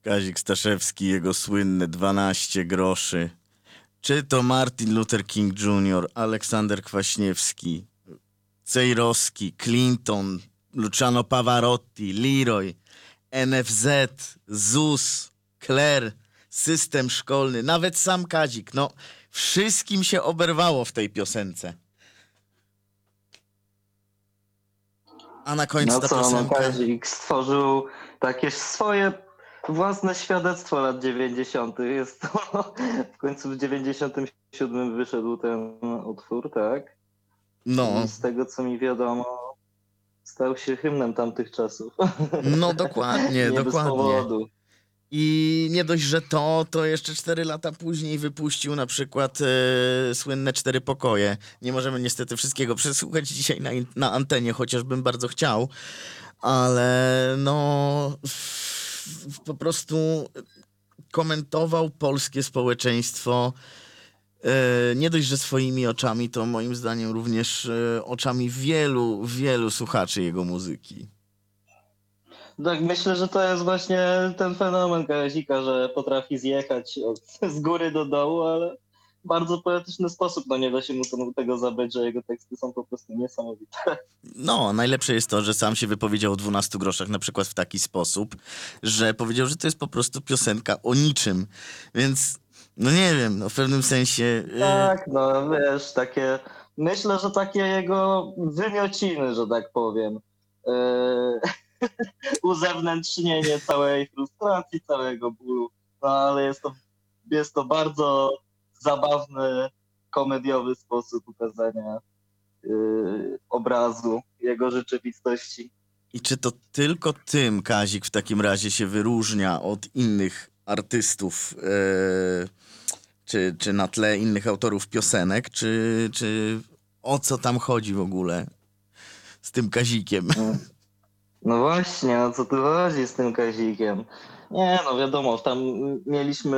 Kazik Staszewski, jego słynne 12 groszy. Czy to Martin Luther King Jr., Aleksander Kwaśniewski, Cejrowski, Clinton, Luciano Pavarotti, Leroy, NFZ, ZUS, Kler, system szkolny, nawet sam Kazik. No, wszystkim się oberwało w tej piosence. A na końcu No ta co, no piosenka... Kazik stworzył takie swoje własne świadectwo lat 90. Jest to w końcu w 97 wyszedł ten utwór, tak? I No, z tego co mi wiadomo, stał się hymnem tamtych czasów. no dokładnie, Nie bez dokładnie. powodu. I nie dość, że to jeszcze 4 lata później wypuścił na przykład słynne 4 pokoje. Nie możemy niestety wszystkiego przesłuchać dzisiaj na antenie, chociażbym bardzo chciał, ale no po prostu komentował polskie społeczeństwo nie dość, że swoimi oczami, to moim zdaniem również oczami wielu, wielu słuchaczy jego muzyki. Tak, myślę, że to jest właśnie ten fenomen Kazika, że potrafi zjechać z góry do dołu, ale w bardzo poetyczny sposób. No nie da się mu tego zabrać, że jego teksty są po prostu niesamowite. No, najlepsze jest to, że sam się wypowiedział o 12 groszach na przykład w taki sposób, że powiedział, że to jest po prostu piosenka o niczym. Więc, no nie wiem, no w pewnym sensie... Tak, no wiesz, takie, myślę, że takie jego wymiociny, że tak powiem, uzewnętrznienie całej frustracji, całego bólu, no ale jest to bardzo zabawny, komediowy sposób ukazania obrazu jego rzeczywistości. I czy to tylko tym Kazik w takim razie się wyróżnia od innych artystów, czy na tle innych autorów piosenek, czy o co tam chodzi w ogóle z tym Kazikiem? No właśnie, o co tu chodzi z tym Kazikiem? Nie, no wiadomo, tam mieliśmy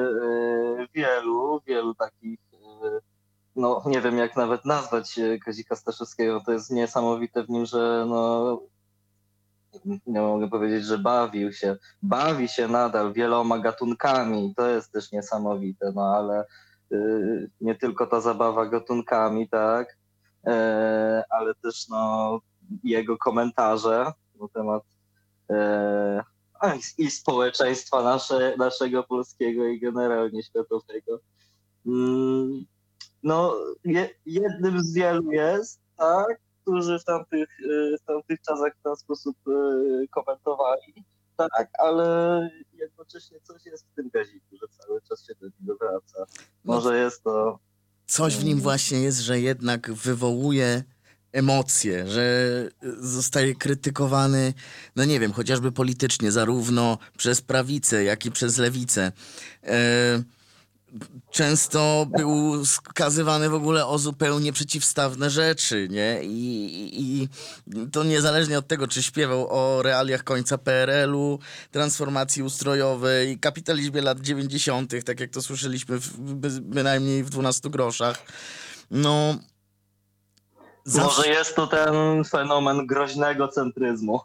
wielu takich, no nie wiem jak nawet nazwać Kazika Staszewskiego, to jest niesamowite w nim, że no nie mogę powiedzieć, że bawi się nadal wieloma gatunkami, to jest też niesamowite, no ale nie tylko ta zabawa gatunkami, tak, ale też no jego komentarze na temat e, i społeczeństwa naszego polskiego i generalnie światowego. Mm, No, jednym z wielu jest, tak, którzy w tamtych czasach w ten sposób komentowali. Tak, ale jednocześnie coś jest w tym Kaziku, że cały czas się do niego wraca. No, Może jest to... coś w nim właśnie jest, że jednak wywołuje emocje, że zostaje krytykowany, no nie wiem, chociażby politycznie, zarówno przez prawicę, jak i przez lewicę. Często był skazywany w ogóle o zupełnie przeciwstawne rzeczy, nie? I to niezależnie od tego, czy śpiewał o realiach końca PRL-u, transformacji ustrojowej, kapitalizmie lat 90., tak jak to słyszeliśmy bynajmniej w 12 groszach. No, Może jest to ten fenomen groźnego centryzmu.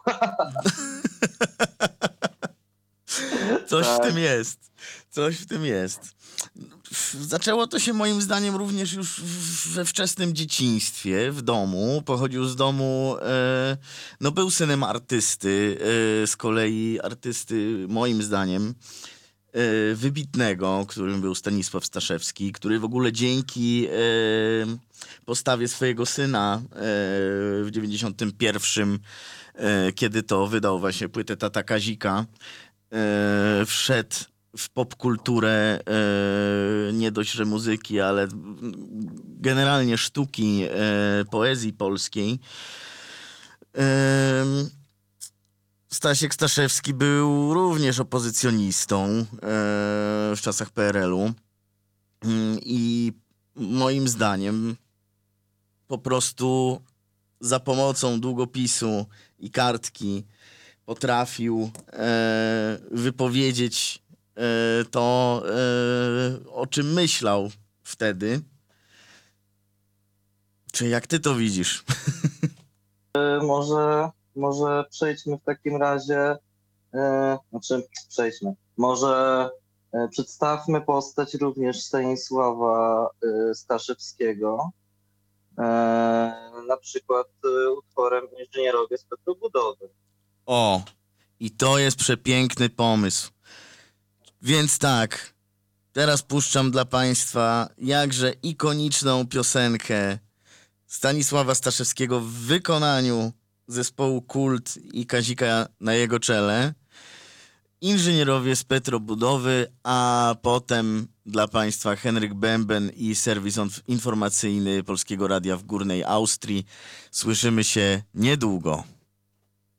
Coś w Tak. tym jest. Coś w tym jest. Zaczęło to się moim zdaniem również już we wczesnym dzieciństwie, w domu. Pochodził z domu, no był synem artysty, z kolei artysty moim zdaniem wybitnego, którym był Stanisław Staszewski, który w ogóle dzięki postawie swojego syna w 91, kiedy to wydał właśnie płytę Tata Kazika, wszedł w popkulturę nie dość, że muzyki, ale generalnie sztuki, poezji polskiej. Stasiek Staszewski był również opozycjonistą w czasach PRL-u i moim zdaniem po prostu za pomocą długopisu i kartki potrafił wypowiedzieć to, o czym myślał wtedy. Czy jak ty to widzisz? Może przejdźmy w takim razie Przejdźmy. Może przedstawmy postać również Stanisława Staszewskiego, na przykład utworem Inżynierowie z Petrobudowy. O, i to jest przepiękny pomysł. Więc tak, teraz puszczam dla Państwa jakże ikoniczną piosenkę Stanisława Staszewskiego w wykonaniu zespołu Kult i Kazika na jego czele. Inżynierowie z Petrobudowy, a potem dla Państwa Henryk Bęben i serwis informacyjny Polskiego Radia w Górnej Austrii. Słyszymy się niedługo.